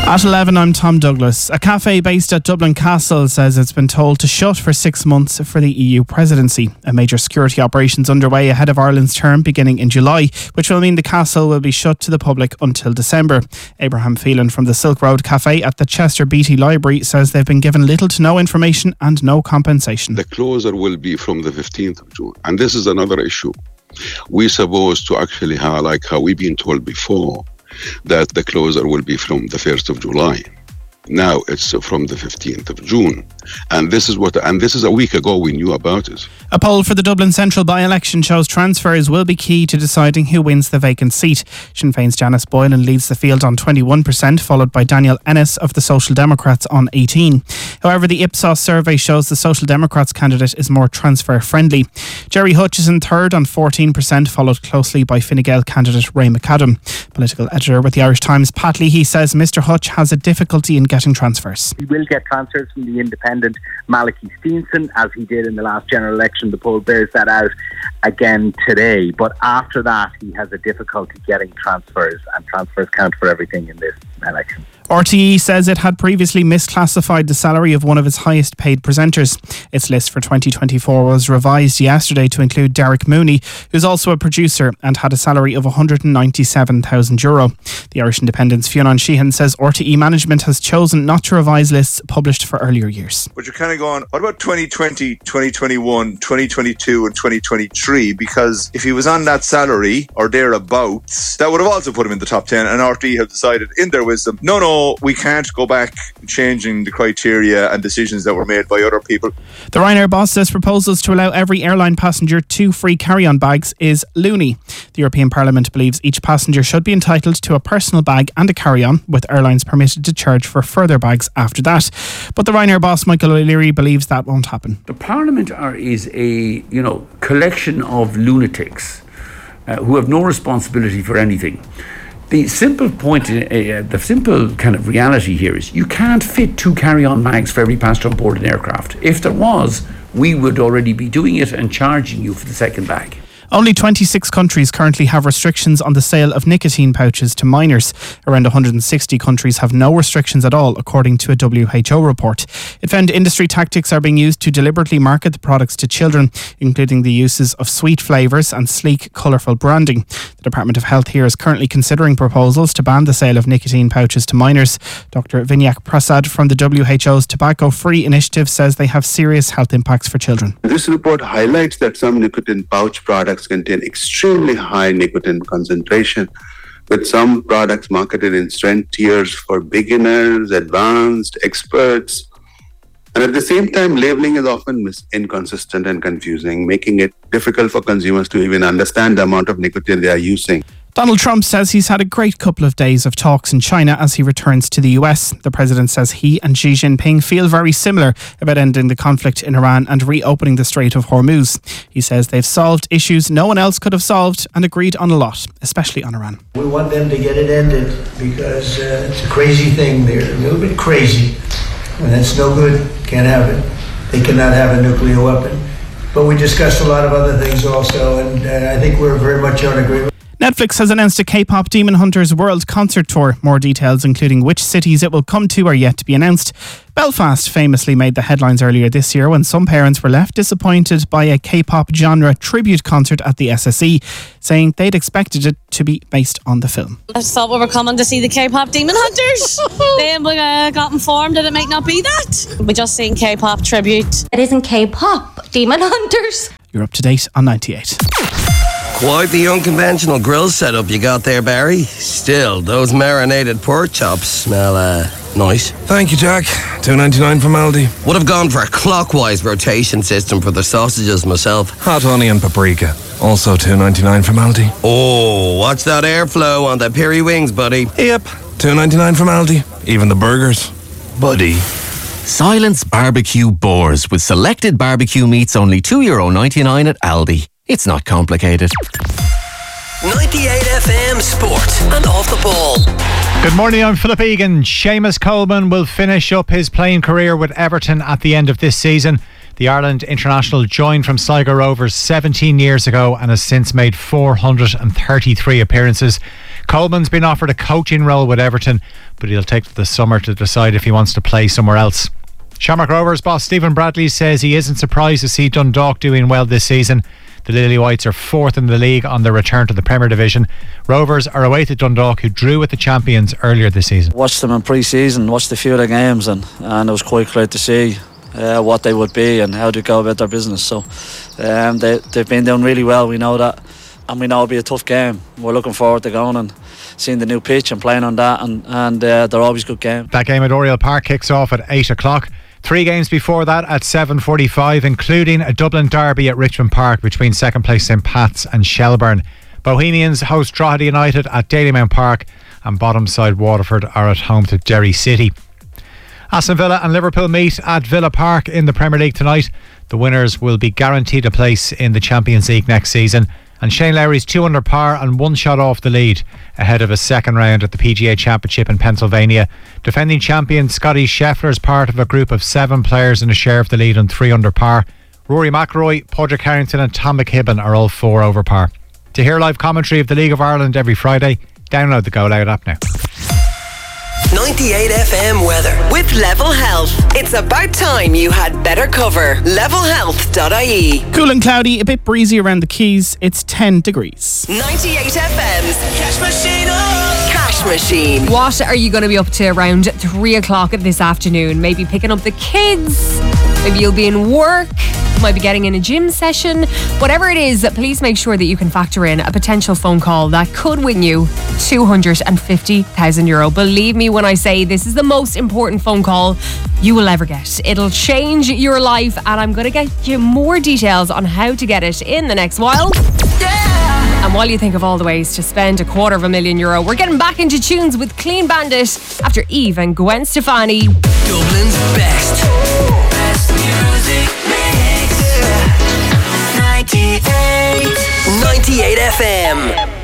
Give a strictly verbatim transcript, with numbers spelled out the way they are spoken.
At eleven, I'm Tom Douglas. A cafe based at Dublin Castle says it's been told to shut for six months for the E U presidency. A major security operations underway ahead of Ireland's term beginning in July, which will mean the castle will be shut to the public until December. Abraham Phelan from the Silk Road Cafe at the Chester Beatty Library says they've been given little to no information and no compensation. The closure will be from the fifteenth of June. And this is another issue. We're supposed to actually have, like how we've been told before, that the closure will be from the first of July. Now it's from the fifteenth of June. And this is what, and this is a week ago we knew about it. A poll for the Dublin Central by-election shows transfers will be key to deciding who wins the vacant seat. Sinn Féin's Janice Boylan leads the field on twenty-one percent, followed by Daniel Ennis of the Social Democrats on eighteen. However, the Ipsos survey shows the Social Democrats candidate is more transfer-friendly. Jerry Hutch is in third on fourteen percent, followed closely by Fine Gael candidate Ray McAdam. Political editor with the Irish Times, Pat Leahy, says Mr Hutch has a difficulty in getting transfers. He will get transfers from the independent Malachy Steenson, as he did in the last general election. The poll bears that out again today. But after that, he has a difficulty getting transfers, and transfers count for everything in this election. R T E says it had previously misclassified the salary of one of its highest paid presenters. Its list for twenty twenty-four was revised yesterday to include Derek Mooney, who's also a producer and had a salary of one hundred ninety-seven thousand euro. The Irish Independent's Fionn Sheehan says R T E management has chosen not to revise lists published for earlier years. But you're kind of going, what about twenty twenty, twenty twenty-one, twenty twenty-two and twenty twenty-three? Because if he was on that salary or thereabouts, that would have also put him in the top ten, and R T E have decided in their wisdom, no, no, we can't go back changing the criteria and decisions that were made by other people. The Ryanair boss says proposals to allow every airline passenger two free carry-on bags is loony. The European Parliament believes each passenger should be entitled to a personal bag and a carry-on, with airlines permitted to charge for further bags after that. But the Ryanair boss, Michael O'Leary, believes that won't happen. The Parliament are, is a you know collection of lunatics uh, who have no responsibility for anything. The simple point, uh, the simple kind of reality here is you can't fit two carry-on bags for every passenger on board an aircraft. If there was, we would already be doing it and charging you for the second bag. Only twenty-six countries currently have restrictions on the sale of nicotine pouches to minors. Around one hundred sixty countries have no restrictions at all, according to a W H O report. It found industry tactics are being used to deliberately market the products to children, including the uses of sweet flavours and sleek, colourful branding. The Department of Health here is currently considering proposals to ban the sale of nicotine pouches to minors. Doctor Vinayak Prasad from the W H O's Tobacco Free Initiative says they have serious health impacts for children. This report highlights that some nicotine pouch products contain extremely high nicotine concentration, with some products marketed in strength tiers for beginners, advanced, experts. And at the same time, labeling is often mis- inconsistent and confusing, making it difficult for consumers to even understand the amount of nicotine they are using. Donald Trump says he's had a great couple of days of talks in China as he returns to the U S. The president says he and Xi Jinping feel very similar about ending the conflict in Iran and reopening the Strait of Hormuz. He says they've solved issues no one else could have solved and agreed on a lot, especially on Iran. We want them to get it ended because uh, it's a crazy thing. They're a little bit crazy, and that's no good. Can't have it. They cannot have a nuclear weapon. But we discussed a lot of other things also, and uh, I think we're very much on agreement. Netflix has announced a K-pop Demon Hunters World Concert Tour. More details, including which cities it will come to, are yet to be announced. Belfast famously made the headlines earlier this year when some parents were left disappointed by a K-pop genre tribute concert at the S S E, saying they'd expected it to be based on the film. I just thought we were coming to see the K-pop Demon Hunters. Then we uh, got informed that it might not be that. We just seen K-pop tribute. It isn't K-pop Demon Hunters. You're up to date on ninety-eight. Quite the unconventional grill setup you got there, Barry. Still, those marinated pork chops smell uh, nice. Thank you, Jack. two ninety-nine from Aldi. Would have gone for a clockwise rotation system for the sausages myself. Hot onion paprika. Also two ninety-nine from Aldi. Oh, watch that airflow on the peri wings, buddy. Yep. two ninety-nine from Aldi. Even the burgers. Buddy. Silence Barbecue Boars with selected barbecue meats only two euro ninety-nine at Aldi. It's not complicated. ninety-eight F M Sport and Off the Ball. Good morning, I'm Philip Egan. Seamus Coleman will finish up his playing career with Everton at the end of this season. The Ireland international joined from Sligo Rovers seventeen years ago and has since made four hundred thirty-three appearances. Coleman's been offered a coaching role with Everton, but he'll take the summer to decide if he wants to play somewhere else. Shamrock Rovers boss Stephen Bradley says he isn't surprised to see Dundalk doing well this season. The Lily Whites are fourth in the league on their return to the Premier Division. Rovers are away to Dundalk, who drew with the champions earlier this season. Watched them in pre-season, watched a few of the games, and, and it was quite clear to see uh, what they would be and how they go about their business. So um, they, they've been doing really well, we know that, and we know it'll be a tough game. We're looking forward to going and seeing the new pitch and playing on that, and, and uh, they're always good games. That game at Oriel Park kicks off at eight o'clock. Three games before that at seven forty-five, including a Dublin derby at Richmond Park between second place St Pat's and Shelbourne. Bohemians host Drogheda United at Dalymount Park, and bottom side Waterford are at home to Derry City. Aston Villa and Liverpool meet at Villa Park in the Premier League tonight. The winners will be guaranteed a place in the Champions League next season, and Shane Lowry's two under par and one shot off the lead ahead of a second round at the P G A Championship in Pennsylvania. Defending champion Scotty Scheffler is part of a group of seven players in a share of the lead on three under par. Rory McIlroy, Padraig Harrington and Tom McKibben are all four over par. To hear live commentary of the League of Ireland every Friday, download the Go Loud app now. ninety-eight F M weather with Level Health. It's about time you had better cover. level health dot I E. Cool and cloudy, a bit breezy around the Keys. It's ten degrees. ninety-eight F M's Cash Machine. Oh! Cash Machine. What are you going to be up to around three o'clock this afternoon? Maybe picking up the kids. Maybe you'll be in work. You might be getting in a gym session. Whatever it is, please make sure that you can factor in a potential phone call that could win you two hundred fifty thousand euro. Believe me when I say this is the most important phone call you will ever get. It'll change your life, and I'm going to get you more details on how to get it in the next while. Yeah! And while you think of all the ways to spend a quarter of a million euro, we're getting back into tunes with Clean Bandit after Eve and Gwen Stefani. Dublin's best. Best music mix. ninety-eight. ninety-eight F M.